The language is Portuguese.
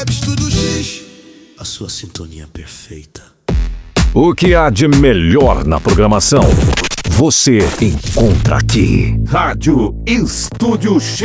Estúdio X, a sua sintonia perfeita. O que há de melhor na programação, você encontra aqui. Rádio Estúdio X.